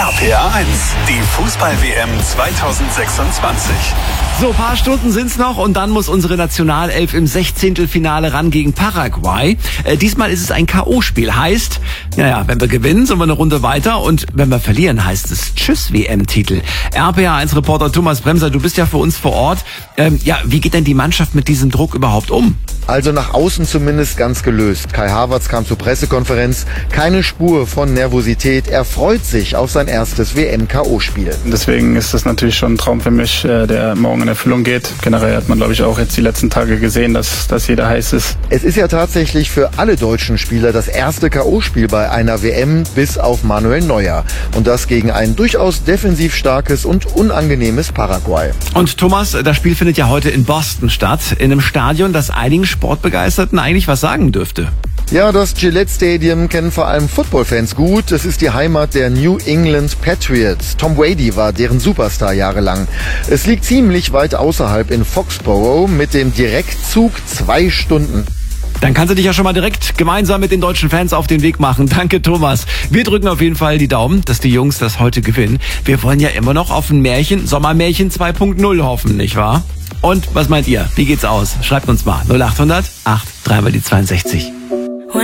RPA 1, die Fußball-WM 2026. So, ein paar Stunden sind's noch und dann muss unsere Nationalelf im 16. Finale ran gegen Paraguay. Diesmal ist es ein K.O.-Spiel. Heißt, naja, wenn wir gewinnen, sind wir eine Runde weiter und wenn wir verlieren, heißt es Tschüss WM-Titel. RPA 1-Reporter Thomas Bremser, du bist ja für uns vor Ort. Wie geht denn die Mannschaft mit diesem Druck überhaupt um? Also nach außen zumindest ganz gelöst. Kai Havertz kam zur Pressekonferenz. Keine Spur von Nervosität. Er freut sich auf sein erstes WM-K.O.-Spiel. Deswegen ist das natürlich schon ein Traum für mich, der morgen in Erfüllung geht. Generell hat man, glaube ich, auch jetzt die letzten Tage gesehen, dass jeder heiß ist. Es ist ja tatsächlich für alle deutschen Spieler das erste K.O.-Spiel bei einer WM, bis auf Manuel Neuer. Und das gegen ein durchaus defensiv starkes und unangenehmes Paraguay. Und Thomas, das Spiel findet ja heute in Boston statt, in einem Stadion, das einigen Sportbegeisterten eigentlich was sagen dürfte. Ja, das Gillette Stadium kennen vor allem Footballfans gut. Es ist die Heimat der New England Patriots. Tom Brady war deren Superstar jahrelang. Es liegt ziemlich weit außerhalb in Foxborough mit dem Direktzug 2 Stunden. Dann kannst du dich ja schon mal direkt gemeinsam mit den deutschen Fans auf den Weg machen. Danke, Thomas. Wir drücken auf jeden Fall die Daumen, dass die Jungs das heute gewinnen. Wir wollen ja immer noch auf ein Märchen, Sommermärchen 2.0 hoffen, nicht wahr? Und was meint ihr? Wie geht's aus? Schreibt uns mal 0800 8 3 mal die 62.